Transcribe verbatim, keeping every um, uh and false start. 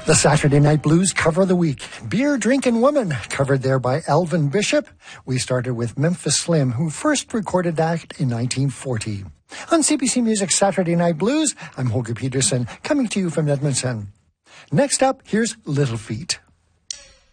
The Saturday Night Blues cover of the week. Beer Drinkin' Woman, covered there by Elvin Bishop. We started with Memphis Slim, who first recorded that in nineteen forty. On C B C Music Saturday Night Blues, I'm Holger Peterson, coming to you from Edmonton. Next up, here's Little Feat.